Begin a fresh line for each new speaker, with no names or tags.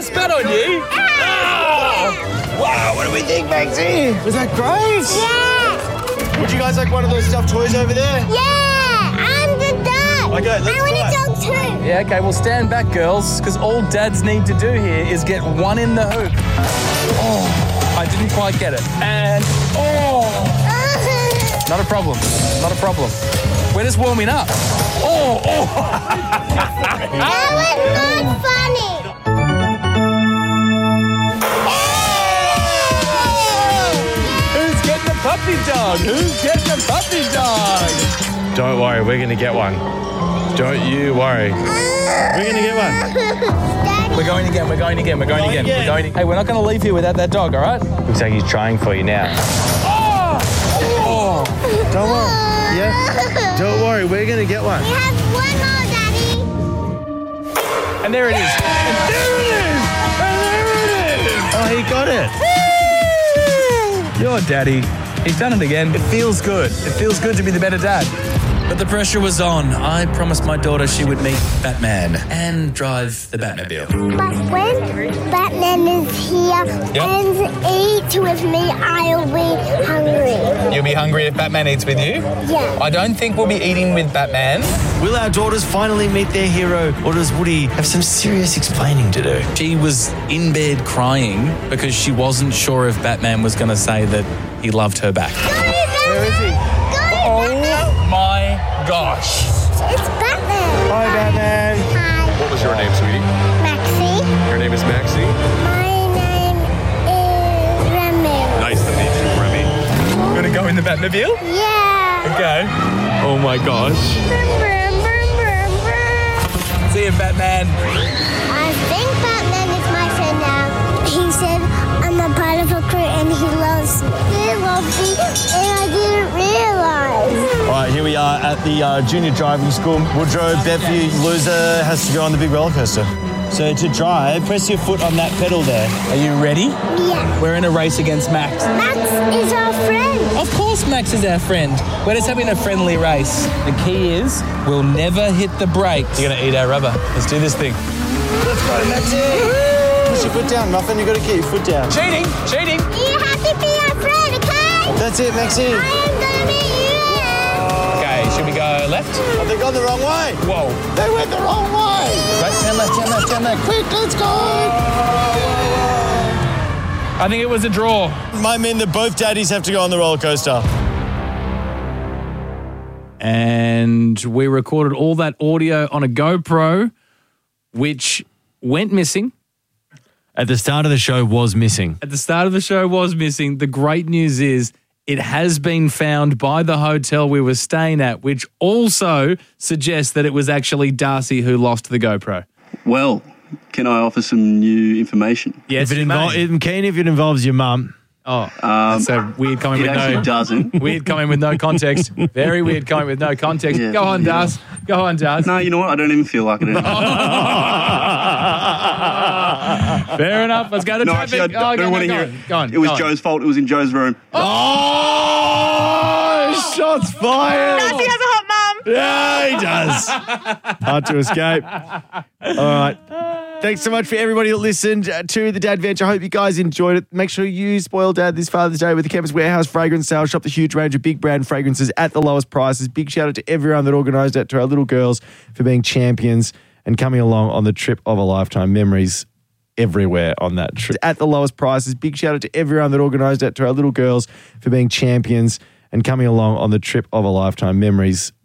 spat on you.
Wow, what do we think, Maxie? Was that great?
Yeah.
Would you guys like one of those stuffed toys over there?
Yeah. I'm the dog.
Okay, let's
I want a dog too.
Yeah, okay, well, stand back, girls, because all dads need to do here is get one in the hoop. Oh, I didn't quite get it. And, not a problem. Not a problem. We're just warming up.
That was not funny.
Who's getting the puppy dog? Who's getting the puppy dog?
Don't worry, we're going to get one. Don't you worry. We're going to get one.
We're going again. Hey, we're not going to leave here without that dog, all right?
Looks like he's trying for you now. Don't worry. Yeah? Don't worry, we're going to get one.
We have one more, Daddy.
And there it is.
Oh, he got it.
Your daddy. He's done it again. It feels good. It feels good to be the better dad. But the pressure was on. I promised my daughter she would meet Batman and drive the Batmobile.
But when Batman is here and eats with me, I'll be hungry.
You'll be hungry if Batman eats with you?
Yeah.
I don't think we'll be eating with Batman.
Will our daughters finally meet their hero, or does Woody have some serious explaining to do?
She was in bed crying because she wasn't sure if Batman was going to say that he loved her back.
Where is he?
Oh my gosh.
It's Batman.
Hi, Batman.
Hi.
What was your name, sweetie?
Maxie.
Your name is Maxie?
My name is Remy.
Nice to meet you, Remy.
You want to go in the Batmobile?
Yeah.
Okay. Oh my gosh.
Brum, brum, brum, brum, brum.
See you, Batman.
I think Batman is my friend now. He said I'm a part of a crew and he loves me. He loves me and I didn't realize.
All right, here we are at the junior driving school. Woodrow, Bethany, loser has to go on the big roller coaster. So to drive, press your foot on that pedal there.
Are you ready?
Yeah.
We're in a race against Max.
Max is our friend.
Of course Max is our friend. We're just having a friendly race. The key is we'll never hit the brakes. You're going to eat our rubber. Let's do this thing.
Let's go, Maxie. Push your foot down, Muffin. You've got to keep your foot down.
Cheating.
You have to be our friend, okay?
That's it, Maxie.
I am gonna meet you.
Okay, should we go left?
Oh, they've gone the wrong way.
Whoa.
They went the wrong way.
Right, turn left.
Quick, let's go.
I think it was a draw.
Might mean that both daddies have to go on the roller coaster.
And we recorded all that audio on a GoPro, which went missing.
At the start of the show was missing.
The great news is it has been found by the hotel we were staying at, which also suggests that it was actually Darcy who lost the GoPro.
Well, can I offer some new information?
Yes,
I'm keen if it involves your mum.
Oh, that's a weird comment
It
with
actually
no
doesn't.
weird comment with no context. Very weird comment with no context.
Yeah,
Go on,
yeah.
Daz.
No, you know what? I don't even feel like it anymore.
Fair enough. Let's go to
No,
traffic.
actually, I don't want to hear it.
Go on.
It was Joe's fault. It was in Joe's room.
Oh, shots fired.
Darcy has a hot mum.
Yeah, he does. Hard to escape. All right. Thanks so much for everybody that listened to the Dad Veg. I hope you guys enjoyed it. Make sure you spoil Dad this Father's Day with the Campus Warehouse Fragrance Sale Shop, the huge range of big brand fragrances at the lowest prices. Big shout out to everyone that organised it, to our little girls for being champions and coming along on the trip of a lifetime. Memories everywhere on that trip at the lowest prices. Big shout out to everyone that organised it, to our little girls for being champions and coming along on the trip of a lifetime. Memories